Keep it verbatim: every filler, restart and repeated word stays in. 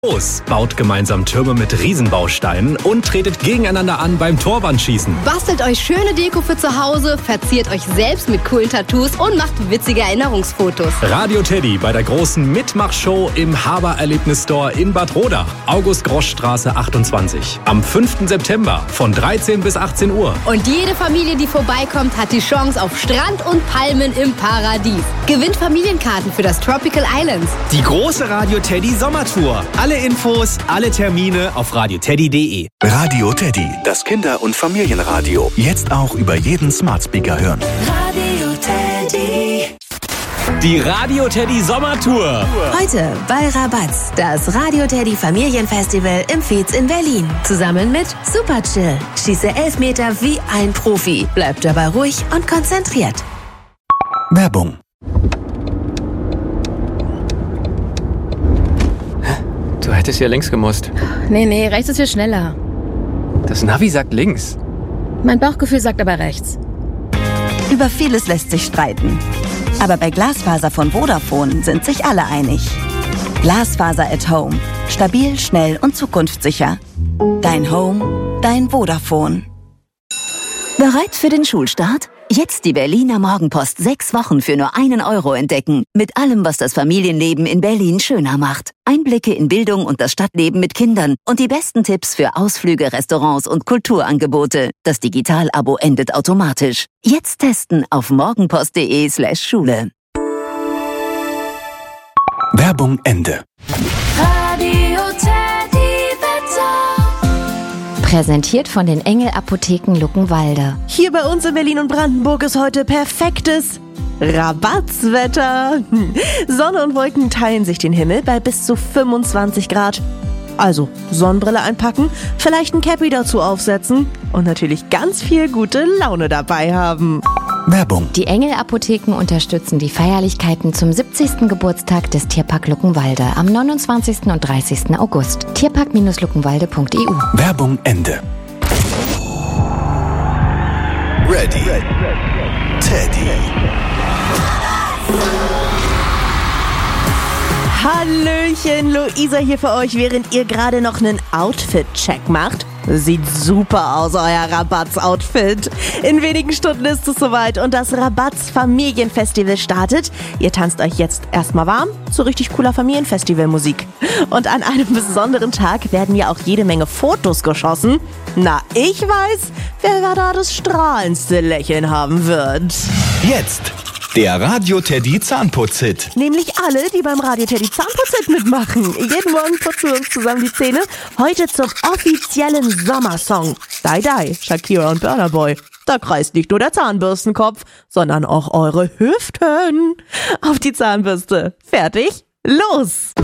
Los, baut gemeinsam Türme mit Riesenbausteinen und tretet gegeneinander an beim Torwandschießen. Bastelt euch schöne Deko für zu Hause, verziert euch selbst mit coolen Tattoos und macht witzige Erinnerungsfotos. Radio Teddy bei der großen Mitmachshow im Haber-Erlebnis-Store in Bad Rodach. August-Grosch-Straße achtundzwanzig. Am fünften September von dreizehn bis achtzehn Uhr. Und jede Familie, die vorbeikommt, hat die Chance auf Strand und Palmen im Paradies. Gewinnt Familienkarten für das Tropical Islands. Die große Radio Teddy Sommertour. Alle Infos, alle Termine auf radioteddy punkt de. Radio Teddy, das Kinder- und Familienradio. Jetzt auch über jeden Smart Speaker hören. Radio Teddy. Die Radio Teddy Sommertour. Heute bei Rabatz, das Radio Teddy Familienfestival im Fietz in Berlin. Zusammen mit Super Chill. Schieße elf Meter wie ein Profi. Bleib dabei ruhig und konzentriert. Werbung. Du hättest hier links gemusst. Nee, nee, rechts ist viel schneller. Das Navi sagt links. Mein Bauchgefühl sagt aber rechts. Über vieles lässt sich streiten. Aber bei Glasfaser von Vodafone sind sich alle einig. Glasfaser at Home. Stabil, schnell und zukunftssicher. Dein Home, dein Vodafone. Bereit für den Schulstart? Jetzt die Berliner Morgenpost sechs Wochen für nur einen Euro entdecken. Mit allem, was das Familienleben in Berlin schöner macht. Einblicke in Bildung und das Stadtleben mit Kindern und die besten Tipps für Ausflüge, Restaurants und Kulturangebote. Das Digital-Abo endet automatisch. Jetzt testen auf morgenpost.de slash Schule. Werbung Ende. Radio Teddy Wetter. Präsentiert von den Engel Apotheken Luckenwalde. Hier bei uns in Berlin und Brandenburg ist heute perfektes Rabatzwetter. Sonne und Wolken teilen sich den Himmel bei bis zu fünfundzwanzig Grad. Also Sonnenbrille einpacken, vielleicht ein Cappy dazu aufsetzen und natürlich ganz viel gute Laune dabei haben. Werbung. Die Engel Apotheken unterstützen die Feierlichkeiten zum siebzigsten Geburtstag des Tierpark Luckenwalde am neunundzwanzigsten und dreißigsten August. tierpark Bindestrich luckenwalde punkt e u. Werbung Ende. Ready. Teddy. Hallöchen, Luisa hier für euch, während ihr gerade noch einen Outfit-Check macht. Sieht super aus, euer Rabatz-Outfit. In wenigen Stunden ist es soweit und das Rabatz-Familienfestival startet. Ihr tanzt euch jetzt erstmal warm zu richtig cooler Familienfestivalmusik. Und an einem besonderen Tag werden ja auch jede Menge Fotos geschossen. Na, ich weiß, wer da das strahlendste Lächeln haben wird. Jetzt der Radio Teddy Zahnputz-Hit. Nämlich alle, die beim Radio Teddy Zahnputz-Hit mitmachen. Jeden Morgen putzen wir uns zusammen die Zähne. Heute zum offiziellen Sommersong. Die Die, Shakira und Burna Boy. Da kreist nicht nur der Zahnbürstenkopf, sondern auch eure Hüften. Auf die Zahnbürste. Fertig? Los!